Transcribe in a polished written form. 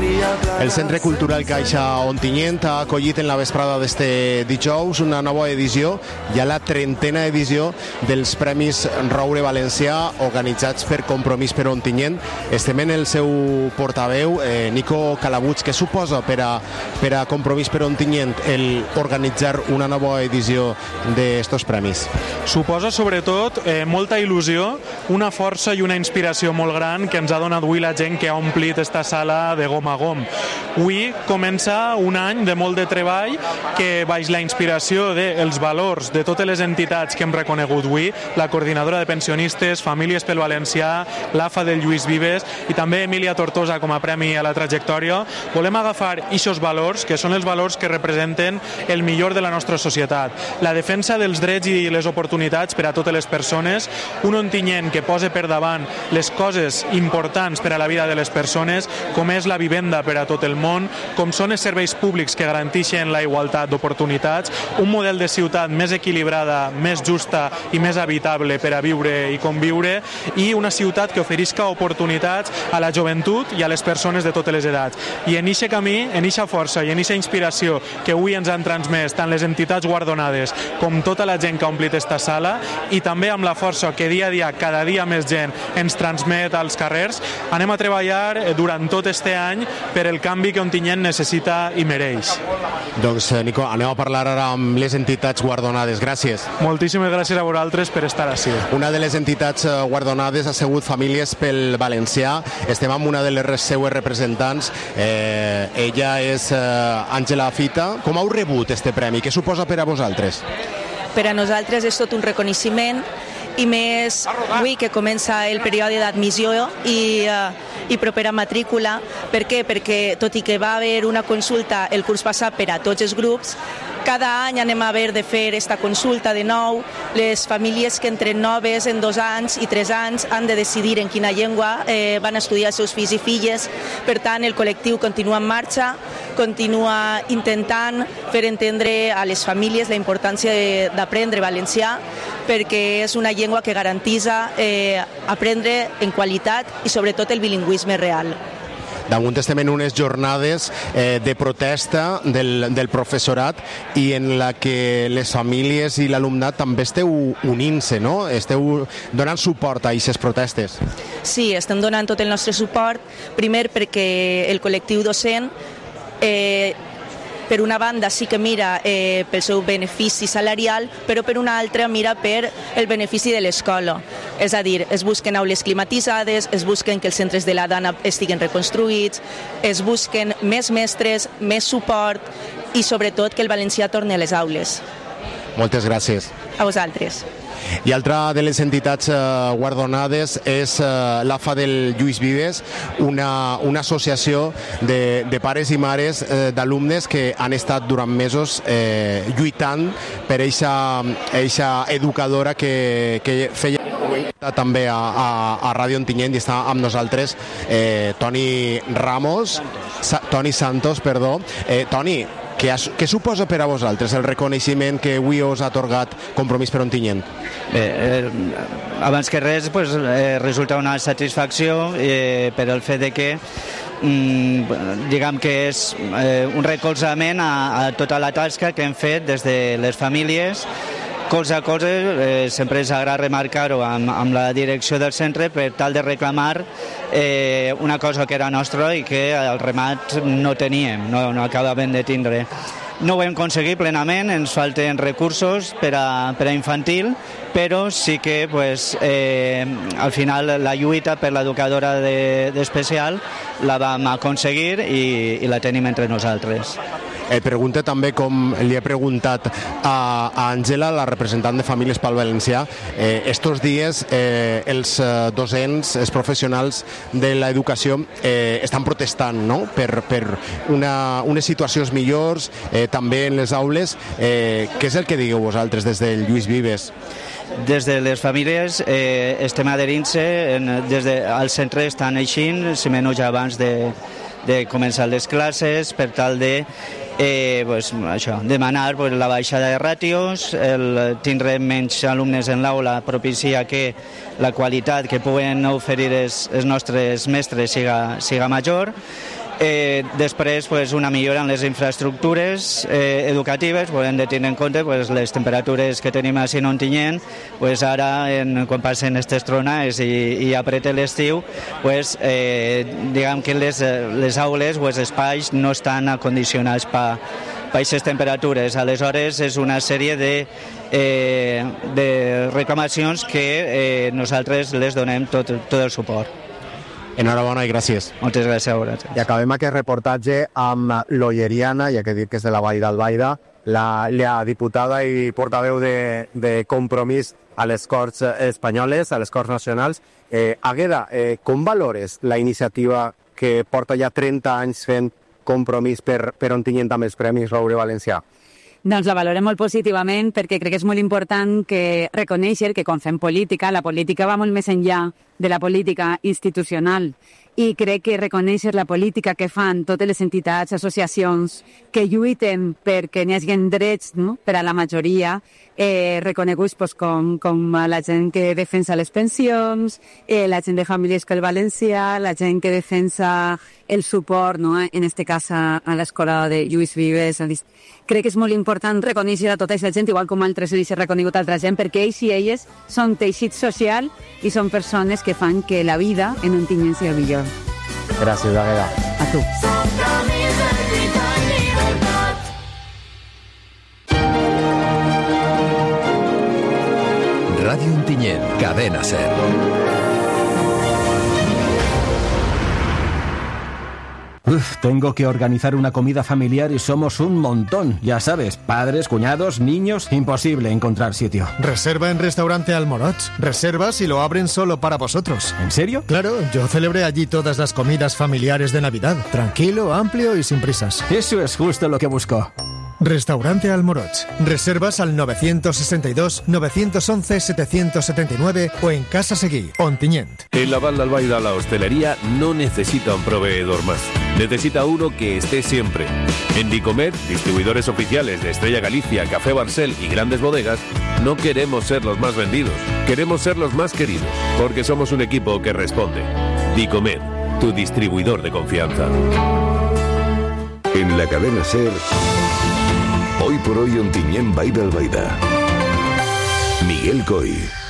El Centre Cultural Caixa Ontinyent ha acollit en la vesprada d'este dijous una nova edició, ja la 30a edició dels Premis Roure Valencià organitzats per Compromís per Ontinyent. Estem en el seu portaveu, Nico Calabuig. Què suposa per a Compromís per Ontinyent el organitzar una nova edició d'estos premis? Suposa sobretot molta il·lusió, una força i una inspiració molt gran que ens ha donat avui la gent que ha omplit esta sala de gom a gom. Avui comença un any de molt de treball que baix la inspiració dels valors de totes les entitats que hem reconegut avui, la Coordinadora de Pensionistes, Famílies pel Valencià, l'AFA del Lluís Vives i també Emília Tortosa com a premi a la trajectòria. Volem agafar aquests valors, que són els valors que representen el millor de la nostra societat. La defensa dels drets i les oportunitats per a totes les persones, un Ontinyent que posa per davant les coses importants per a la vida de les persones, com és la vivenda per a tot el món, com són els serveis públics que garanteixen la igualtat d'oportunitats, un model de ciutat més equilibrada, més justa i més habitable per a viure i conviure, i una ciutat que oferisca oportunitats a la joventut i a les persones de totes les edats. I en aquest camí, en aquesta força i en aquesta inspiració que avui ens han transmès tant les entitats guardonades com tota la gent que ha omplit esta sala, i també amb la força que dia a dia, cada dia més gent ens transmet als carrers, anem a treballar durant tot este any per el canvi que Ontinyent necessita i mereix. Doncs, Nico, anem a parlar ara amb les entitats guardonades. Gràcies. Moltíssimes gràcies a vosaltres per estar ací. Una de les entitats guardonades ha sigut Famílies pel Valencià. Estem amb una de les seues representants. Ella és Àngela Fita. Com heu rebut este premi? Què suposa per a vosaltres? Per a nosaltres és tot un reconeixement, i més avui que comença el període d'admissió i propera matrícula. Per què? Perquè tot i que va haver una consulta el curs passat per a tots els grups, cada any anem a haver de fer aquesta consulta de nou. Les famílies que entren noves en 2 anys i 3 anys han de decidir en quina llengua van estudiar els seus fills i filles. Per tant, el col·lectiu continua en marxa, continua intentant fer entendre a les famílies la importància d'aprendre valencià, perquè és una llengua que garantitza aprendre en qualitat i sobretot el bilingüisme real. Damunt estem en unes jornades de protesta del professorat i en la que les famílies i l'alumnat també esteu unint-se, no? Esteu donant suport a aquestes protestes. Sí, estem donant tot el nostre suport, primer perquè el col·lectiu docent per una banda sí que mira pel seu benefici salarial, però per una altra mira per el benefici de l'escola. És a dir, es busquen aules climatitzades, es busquen que els centres de la dana estiguen reconstruïts, es busquen més mestres, més suport i sobretot que el valencià torni a les aules. Moltes gràcies. A vosaltres. I altra de les entitats guardonades és l'AFA del Lluís Vives, una associació de pares i mares d'alumnes que han estat durant mesos lluitant per eixa educadora que feia també a Ràdio Ontinyent, i està amb nosaltres Toni Santos. Toni, què suposa per a vosaltres el reconeixement que avui us ha atorgat Compromís per Ontinyent? Bé, abans que res resulta una satisfacció per el fet de que diguem que és un recolzament a tota la tasca que hem fet des de les famílies, colze a colze. Sempre ens agrada remarcar-ho amb la direcció del centre per tal de reclamar una cosa que era nostra i que al remat no teníem, no acabàvem de tindre. No ho hem aconseguit plenament, ens falten recursos per a infantil, però sí que al final la lluita per l'educadora d'especial la vam aconseguir i la tenim entre nosaltres. Et pregunto també, com li he preguntat a Àngela, la representant de Famílies pel Valencià, estos dies els docents, els professionals de l'educació estan protestant, no?, per unes situacions millors també en les aules. Què és el que digueu vosaltres des del Lluís Vives? Des de les famílies estem adherint-se, des del centre estan eixint, si menys abans de començar les classes, per tal de demanar la baixada de ràtios, el tindre menys alumnes en l'aula propicia que la qualitat que puguen oferir els nostres mestres siga major, Després, una millora en les infraestructures educatives. Hem de tenir en compte les temperatures que tenim a Ontinyent. Ara, quan passen aquestes tronades i apreta l'estiu, diguem que les aules o els espais no estan acondicionats per aquestes temperatures. Aleshores, és una sèrie de reclamacions que nosaltres les donem tot el suport. Enhorabona i gràcies. Moltes gràcies a vosaltres. I acabem aquest reportatge amb l'Olleriana, ja que he dit que és de la Vall d'Albaida, la diputada i portaveu de Compromís a les Corts Espanyoles, a les Corts Nacionals. Agueda, com valores la iniciativa que porta ja 30 anys fent Compromís per Ontinyent amb els Premis Roure Valencià? Doncs la valorem molt positivament perquè crec que és molt important que reconèixer que quan fem política, la política va molt més enllà de la política institucional i crec que reconèixer la política que fan totes les entitats, associacions que lluiten perquè n'hi hagi drets, no?, per a la majoria, reconeguts com la gent que defensa les pensions, la gent de Famílies que el Valencià, la gent que defensa el suport, no?, en este cas a l'escola de Lluís Vives. Crec que és molt important reconèixer a tota aquesta gent, igual com altres ells s'ha reconegut a altra gent, perquè ells i elles són teixit social i són persones que fan que la vida en Ontinyent sigui millor. Gràcies, Agueda. A tu. Radio Ontinyent, Cadena Ser. Tengo que organizar una comida familiar y somos un montón. Ya sabes, padres, cuñados, niños, imposible encontrar sitio. Reserva en Restaurante Almoroch. Reservas y lo abren solo para vosotros. ¿En serio? Claro, yo celebré allí todas las comidas familiares de Navidad. Tranquilo, amplio y sin prisas. Eso es justo lo que busco. Restaurante Almoroch. Reservas al 962-911-779 o en Casa Seguí, Ontinyent. En la Val d'Albaida la hostelería no necesita un proveedor más. Necesita uno que esté siempre. En Dicomer, distribuidores oficiales de Estrella Galicia, Café Barcel y grandes bodegas, no queremos ser los más vendidos, queremos ser los más queridos, porque somos un equipo que responde. Dicomer, tu distribuidor de confianza. En la cadena SER, hoy por hoy Ontinyent Vall d'Albaida. Miguel Coy.